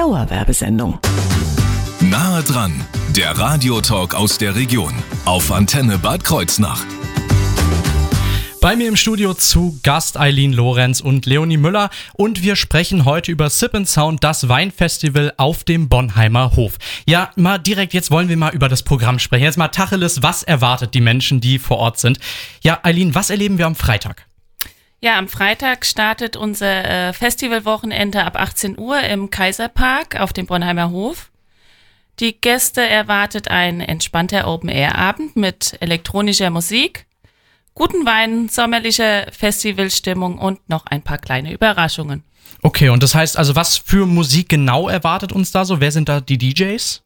Dauerwerbesendung. Nahe dran, der Radiotalk aus der Region auf Antenne Bad Kreuznach. Bei mir im Studio zu Gast Eileen Lorenz und Leonie Müller und wir sprechen heute über Sip & Sound, das Weinfestival auf dem Bonheimer Hof. Ja, mal direkt, jetzt wollen wir mal über das Programm sprechen. Jetzt mal Tacheles, was erwartet die Menschen, die vor Ort sind? Ja, Eileen, was erleben wir am Freitag? Ja, am Freitag startet unser Festivalwochenende ab 18 Uhr im Kaiserpark auf dem Bonheimer Hof. Die Gäste erwartet ein entspannter Open-Air-Abend mit elektronischer Musik, guten Wein, sommerlicher Festivalstimmung und noch ein paar kleine Überraschungen. Okay, und das heißt also, was für Musik genau erwartet uns da so? Wer sind da die DJs?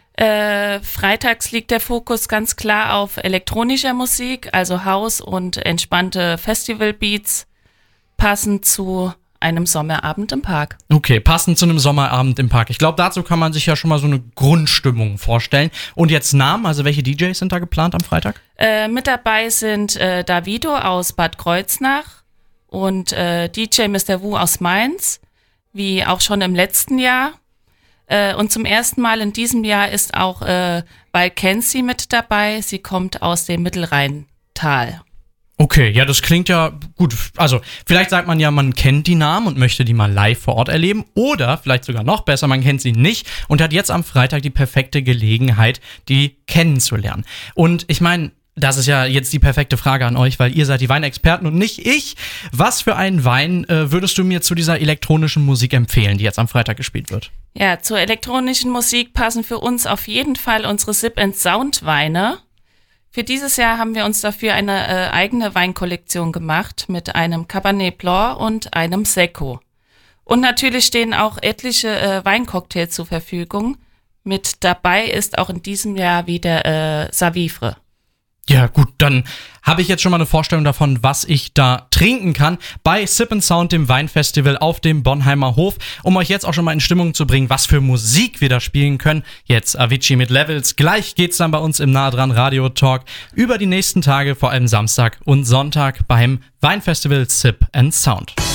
Freitags liegt der Fokus ganz klar auf elektronischer Musik, also House und entspannte Festivalbeats, passend zu einem Sommerabend im Park. Okay, passend zu einem Sommerabend im Park. Ich glaube, dazu kann man sich ja schon mal so eine Grundstimmung vorstellen. Und jetzt Namen, also welche DJs sind da geplant am Freitag? Mit dabei sind Davido aus Bad Kreuznach und DJ Mr. Wu aus Mainz, wie auch schon im letzten Jahr. Und zum ersten Mal in diesem Jahr ist auch Val Kenzie mit dabei. Sie kommt aus dem Mittelrheintal. Okay, ja, das klingt ja gut. Also vielleicht sagt man ja, man kennt die Namen und möchte die mal live vor Ort erleben. Oder vielleicht sogar noch besser, man kennt sie nicht und hat jetzt am Freitag die perfekte Gelegenheit, die kennenzulernen. Und ich meine, das ist ja jetzt die perfekte Frage an euch, weil ihr seid die Weinexperten und nicht ich. Was für einen Wein würdest du mir zu dieser elektronischen Musik empfehlen, die jetzt am Freitag gespielt wird? Ja, zur elektronischen Musik passen für uns auf jeden Fall unsere Sip & Sound Weine. Für dieses Jahr haben wir uns dafür eine eigene Weinkollektion gemacht mit einem Cabernet Blanc und einem Secco. Und natürlich stehen auch etliche Weincocktails zur Verfügung. Mit dabei ist auch in diesem Jahr wieder Savivre. Ja gut, dann habe ich jetzt schon mal eine Vorstellung davon, was ich da trinken kann bei Sip & Sound, dem Weinfestival auf dem Bonheimer Hof. Um euch jetzt auch schon mal in Stimmung zu bringen, was für Musik wir da spielen können. Jetzt Avicii mit Levels. Gleich geht's dann bei uns im Nahe dran Radio Talk über die nächsten Tage, vor allem Samstag und Sonntag beim Weinfestival Sip & Sound.